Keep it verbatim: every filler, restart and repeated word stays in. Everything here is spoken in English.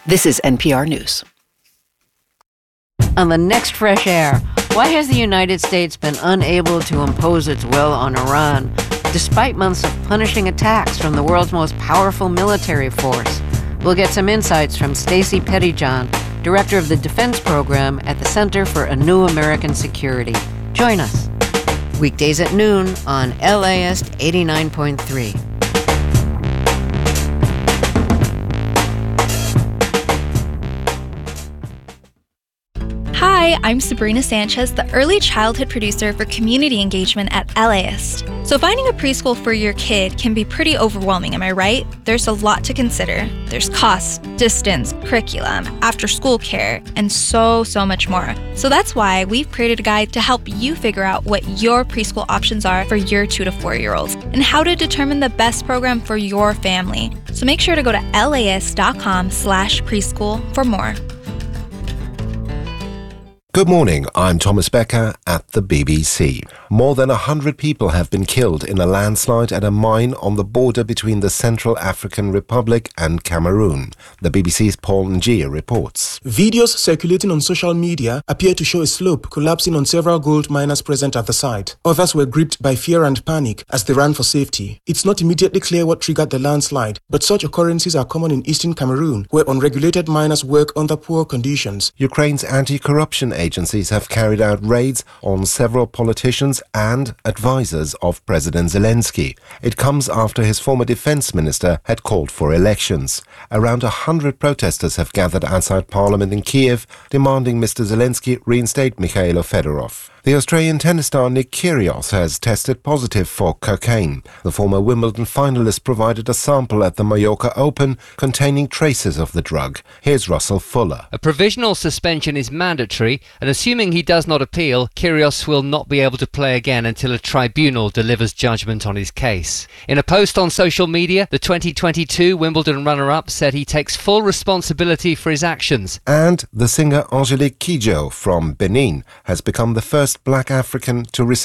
This is N P R News. On the next Fresh Air, why has the United States been unable to impose its will on Iran, despite months of punishing attacks from the world's most powerful military force? We'll get some insights from Stacey Pettyjohn, Director of the Defense Program at the Center for a New American Security. Join us. Weekdays at noon on L A S eighty-nine point three. Hi, I'm Sabrina Sanchez, the early childhood producer for community engagement at LAist. So finding a preschool for your kid can be pretty overwhelming, am I right? There's a lot to consider. There's cost, distance, curriculum, after-school care, and so, so much more. So that's why we've created a guide to help you figure out what your preschool options are for your two to four-year-olds and how to determine the best program for your family. So make sure to go to laist.com slash preschool for more. Good morning, I'm Thomas Becker at the B B C. More than one hundred people have been killed in a landslide at a mine on the border between the Central African Republic and Cameroon. The B B C's Paul Njia reports. Videos circulating on social media appear to show a slope collapsing on several gold miners present at the site. Others were gripped by fear and panic as they ran for safety. It's not immediately clear what triggered the landslide, but such occurrences are common in eastern Cameroon, where unregulated miners work under poor conditions. Ukraine's anti-corruption agencies have carried out raids on several politicians and advisors of President Zelensky. It comes after his former defense minister had called for elections. Around a hundred protesters have gathered outside Parliament in Kiev, demanding Mister Zelensky reinstate Mikhailo Fedorov. The Australian tennis star Nick Kyrgios has tested positive for cocaine. The former Wimbledon finalist provided a sample at the Mallorca Open containing traces of the drug. Here's Russell Fuller. A provisional suspension is mandatory, and assuming he does not appeal, Kyrgios will not be able to play again until a tribunal delivers judgment on his case. In a post on social media, the twenty twenty-two Wimbledon runner-up said he takes full responsibility for his actions. And the singer Angelique Kidjo from Benin has become the first Black African to receive